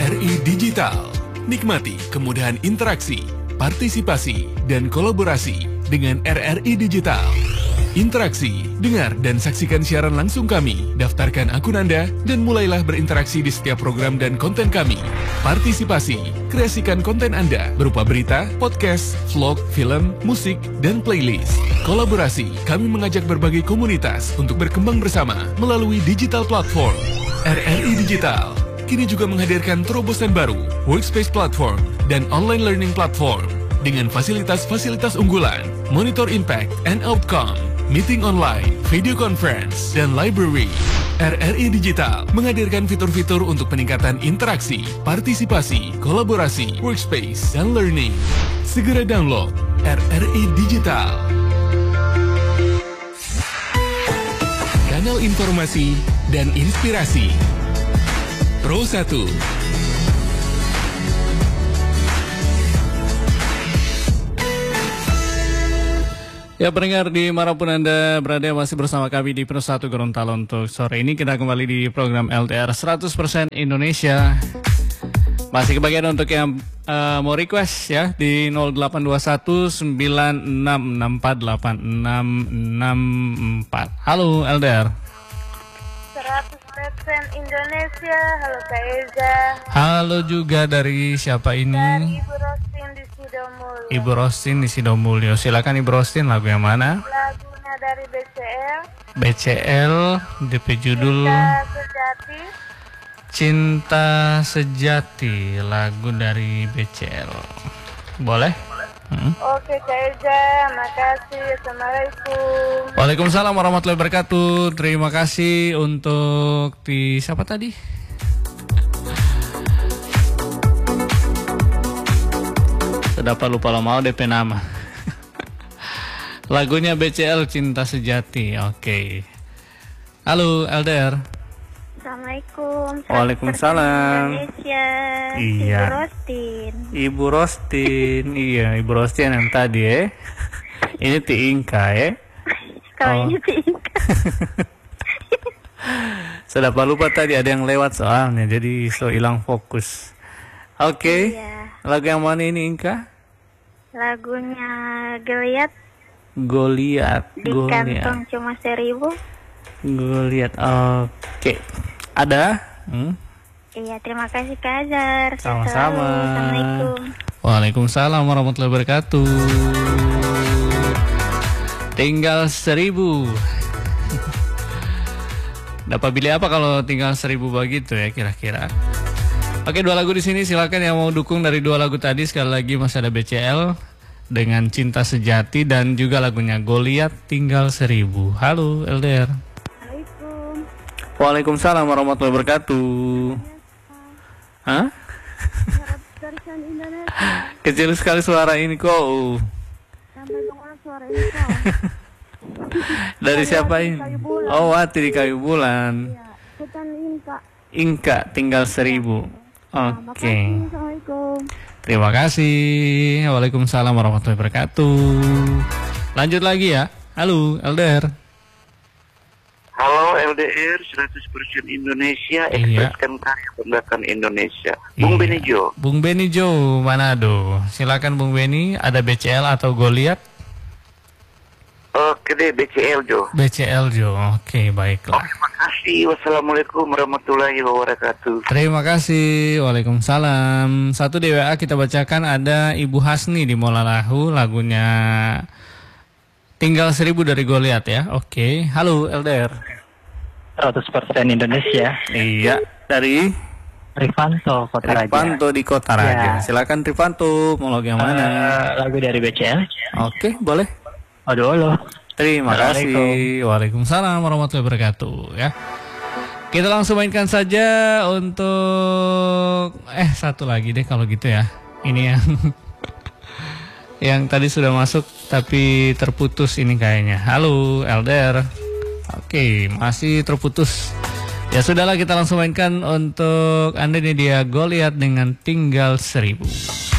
RRI Digital. Nikmati kemudahan interaksi, partisipasi, dan kolaborasi dengan RRI Digital. Interaksi, dengar dan saksikan siaran langsung kami, daftarkan akun Anda, dan mulailah berinteraksi di setiap program dan konten kami. Partisipasi, kreasikan konten Anda berupa berita, podcast, vlog, film, musik, dan playlist. Kolaborasi, kami mengajak berbagai komunitas untuk berkembang bersama melalui digital platform. RRI Digital kini juga menghadirkan terobosan baru, workspace platform, dan online learning platform dengan fasilitas-fasilitas unggulan, monitor impact and outcome, meeting online, video conference, dan library. RRI Digital menghadirkan fitur-fitur untuk peningkatan interaksi, partisipasi, kolaborasi, workspace, dan learning. Segera download RRI Digital. Kanal informasi dan inspirasi. Pro 1. Ya, pendengar dimanapun Anda berada, masih bersama kami di Pro 1 Gorontalo. Untuk sore ini kita kembali di program LDR 100% Indonesia. Masih kebagian untuk yang mau request ya di 0821 9664 8664. Halo LDR. 100% Indonesia. Halo Kak Eza. Halo juga, dari siapa ini? Dari Ibu Rostin di Sidomulyo. Ibu Rostin di Sidomulyo. Silakan Ibu Rostin, lagu yang mana? Lagunya dari BCL. BCL, DP judul Cinta Sejati. Cinta Sejati, lagu dari BCL. Boleh? Oke Kak Eza, makasih. Assalamualaikum. Waalaikumsalam warahmatullahi wabarakatuh. Terima kasih untuk siapa tadi? Sudah lupa lo mau DP nama. Lagunya BCL Cinta Sejati. Oke. Halo LDR. Assalamualaikum. Waalaikumsalam. Indonesia. Iya. Ibu Rostin. Ibu Rostin. Iya, Ibu Rostin yang tadi ya. Ini Tiingka ya. Kalau ini Tiingka. Sudah lupa tadi ada yang lewat soalnya, jadi hilang fokus. Oke. Iya. Lagu yang mana ini Inka? Lagunya Goliat. Goliat. Di kantong cuma 1000. Goliat. Oke. Ada? Iya, terima kasih Kak Azhar. Sama-sama. Assalamualaikum. Waalaikumsalam warahmatullahi wabarakatuh. Tinggal 1000. Dapat pilih apa kalau tinggal 1000 begitu ya kira-kira? Oke, 2 lagu di sini. Silakan yang mau dukung dari 2 lagu tadi. Sekali lagi masih ada BCL dengan Cinta Sejati dan juga lagunya Goliat Tinggal 1000. Halo LDR. Waalaikumsalam warahmatullahi wabarakatuh. Hah? Kecil sekali suara ini kok. Sampai banget suara ini kok. Dari siapa ini? Oh, Wati di Kayu Bulan. Iya, hutan Inka. Inka Tinggal 1000. Oke. Assalamualaikum. Terima kasih. Waalaikumsalam warahmatullahi wabarakatuh. Lanjut lagi ya. Halo LDR. Halo LDR 100% Indonesia, ekspreskan karya banggakan Indonesia. Bung Benijo. Bung Benijo, Manado. Silakan Bung Beni, ada BCL atau Goliat? Oke deh, BCL Jo. BCL Jo, oke baiklah. Terima kasih. Wassalamualaikum warahmatullahi wabarakatuh. Terima kasih, waalaikumsalam. Satu di WA kita bacakan, ada Ibu Hasni di Molalahu, lagunya Tinggal 1000 dari Goliat ya. Oke, halo LDR. 100% Indonesia. Iya, dari Rifanto Kota Raja. Rifanto di Kota Raja. Ya. Silakan Rifanto, mau lagu yang mana? Lagu dari BCL. Oke, boleh. Aduh. Terima kasih. Waalaikumsalam warahmatullahi wabarakatuh ya. Kita langsung mainkan saja untuk satu lagi deh kalau gitu ya. Ini yang yang tadi sudah masuk tapi terputus ini kayaknya. Halo LDR. Oke, masih terputus. Ya sudahlah, kita langsung mainkan untuk Anda, ini dia Goliat dengan Tinggal 1000.